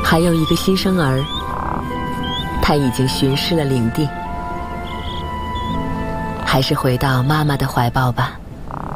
还有一个新生儿，他已经巡视了领地。还是回到妈妈的怀抱吧。